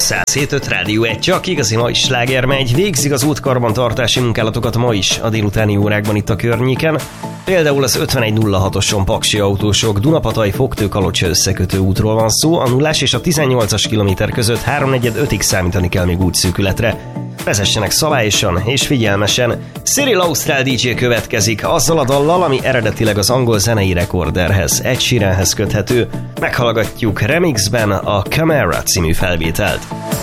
107.5 Rádió 1, csak igazi mai sláger megy, végzik az útkarbantartási munkálatokat ma is a délutáni órákban itt a környéken. Például az 5106-oson paksi autósok Dunapataj-Fogtő-Kalocsa összekötő útról van szó, a 0-as és a 18-as kilométer között 3-4-5-ig számítani kell még útszűkületre. Vezessenek szabályosan és figyelmesen. Cyril Ausztrál DJ következik azzal a dallal, ami eredetileg az angol zenei rekorderhez, Ed Sheeranhez köthető. Meghallgatjuk remixben a Camera című felvételt.